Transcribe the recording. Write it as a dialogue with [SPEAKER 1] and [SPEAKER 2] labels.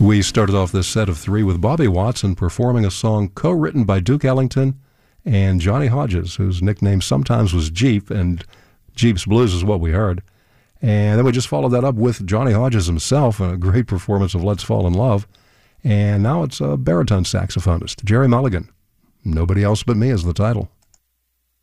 [SPEAKER 1] We started off this set of three with Bobby Watson performing a song co-written by Duke Ellington and Johnny Hodges, whose nickname sometimes was Jeep, and Jeep's Blues is what we heard. And then we just followed that up with Johnny Hodges himself, a great performance of Let's Fall in Love. And now it's a baritone saxophonist, Jerry Mulligan. Nobody Else But Me is the title.